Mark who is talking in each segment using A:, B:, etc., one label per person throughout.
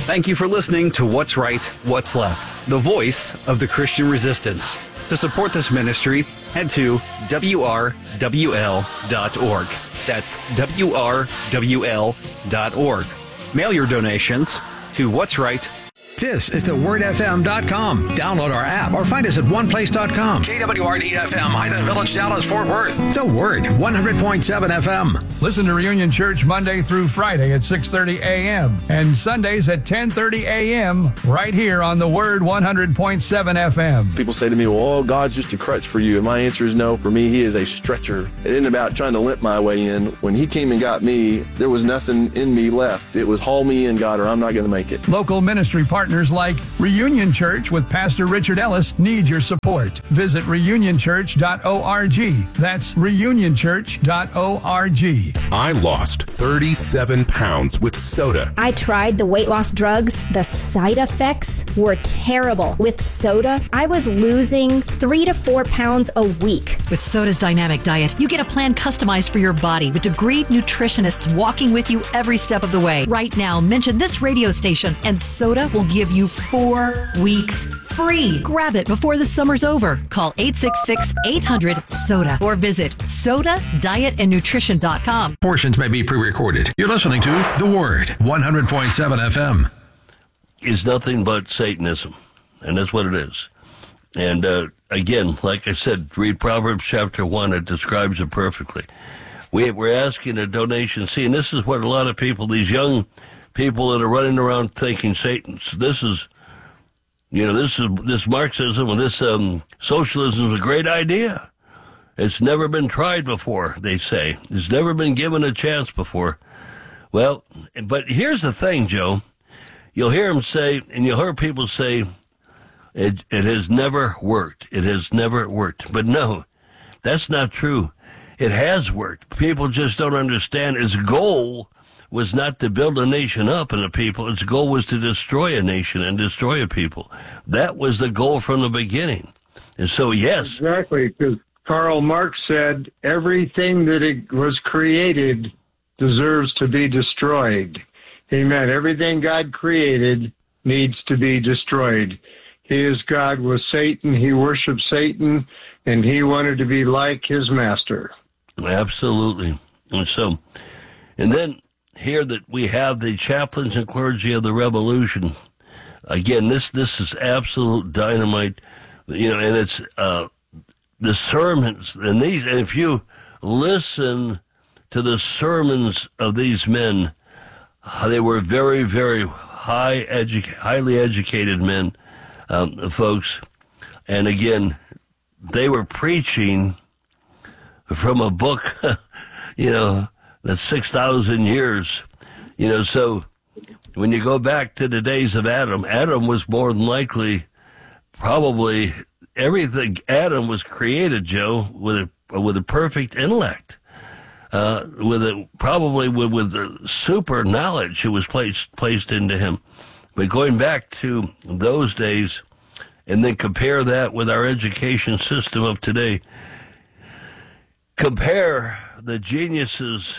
A: Thank you for listening to What's Right, What's Left, the voice of the Christian resistance. To support this ministry, head to WRWL.org. That's WRWL.org. Mail your donations to What's Right.
B: This is thewordfm.com. Download our app or find us at oneplace.com. KWRD-FM, Highland Village, Dallas, Fort Worth. The Word, 100.7 FM.
C: Listen to Reunion Church Monday through Friday at 6:30 a.m. and Sundays at 10:30 a.m. right here on The Word, 100.7 FM.
D: People say to me, well, God's just a crutch for you. And my answer is no. For me, He is a stretcher. It isn't about trying to limp my way in. When He came and got me, there was nothing in me left. It was haul me in, God, or I'm not going to make it.
C: Local ministry partners like Reunion Church with Pastor Richard Ellis need your support. Visit reunionchurch.org. That's reunionchurch.org.
E: I lost 37 pounds with soda.
F: I tried the weight loss drugs. The side effects were terrible. With soda, I was losing 3 to 4 pounds a week.
G: With Soda's dynamic diet, you get a plan customized for your body with degreed nutritionists walking with you every step of the way. Right now, mention this radio station and Soda will give you 4 weeks free. Grab it before the summer's over. Call 866-800-SODA or visit sodadietandnutrition.com.
B: Portions may be pre-recorded. You're listening to The Word, 100.7 FM.
H: Is nothing but Satanism, and that's what it is. And again, like I said, read Proverbs chapter 1. It describes it perfectly. We're asking a donation. See, and this is what a lot of people, these young people that are running around thinking Satan's, this Marxism and this socialism is a great idea. It's never been tried before, they say. It's never been given a chance before. Well, but here's the thing, Joe. You'll hear them say, and you'll hear people say, it has never worked. It has never worked. But no, that's not true. It has worked. People just don't understand. Its goal was not to build a nation up and a people. Its goal was to destroy a nation and destroy a people. That was the goal from the beginning. And so, yes.
I: Exactly, because Karl Marx said everything that it was created deserves to be destroyed. He meant everything God created needs to be destroyed. His God was Satan. He worshiped Satan, and he wanted to be like his master.
H: Absolutely. And so, and then here that we have the chaplains and clergy of the revolution. Again, this is absolute dynamite, and it's the sermons, and if you listen to the sermons of these men, they were very, very highly educated men, folks. And again, they were preaching from a book, that's 6,000 years. So when you go back to the days of Adam was more than likely probably everything. Adam was created, Joe, with a perfect intellect, with super knowledge. It was placed into him. But going back to those days, and then compare that with our education system of today, compare the geniuses,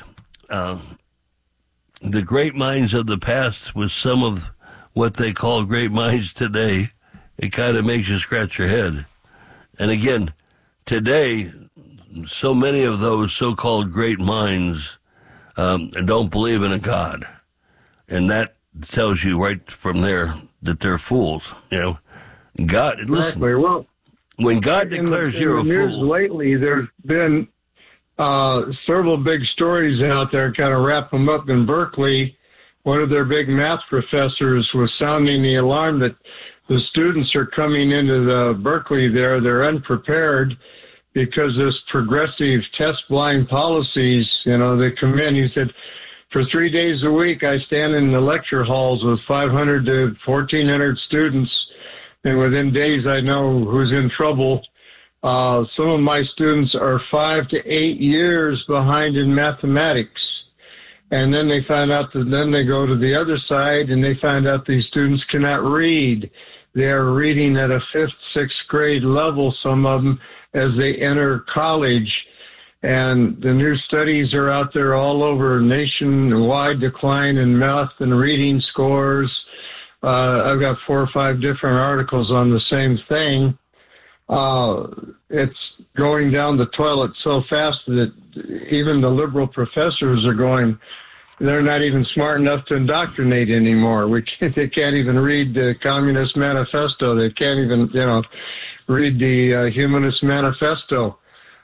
H: the great minds of the past with some of what they call great minds today, it kind of makes you scratch your head. And again, today, so many of those so-called great minds don't believe in a God. And that tells you right from there that they're fools. God, listen,
I: well,
H: when God declares you're a fool.
I: Lately, there's been several big stories out there, kind of wrap them up in Berkeley. One of their big math professors was sounding the alarm that the students are coming into the Berkeley there. They're unprepared because this progressive test blind policies, they come in. He said, for 3 days a week, I stand in the lecture halls with 500 to 1,400 students, and within days I know who's in trouble. Some of my students are 5 to 8 years behind in mathematics. And then they find out that then they go to the other side and they find out these students cannot read. They are reading at a 5th, 6th grade level, some of them, as they enter college. And the new studies are out there all over, nationwide decline in math and reading scores. I've got 4 or 5 different articles on the same thing. It's going down the toilet so fast that even the liberal professors are going, they're not even smart enough to indoctrinate anymore. They can't even read the Communist Manifesto. They can't even, read the Humanist Manifesto.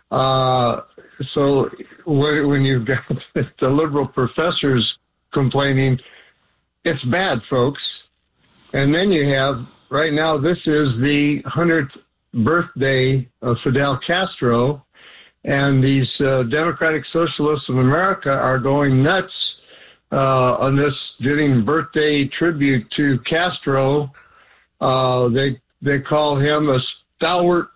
I: So when you've got the liberal professors complaining, it's bad, folks. And then you have, right now, this is the 100th birthday of Fidel Castro, and these Democratic Socialists of America are going nuts on this, giving birthday tribute to Castro. They call him a stalwart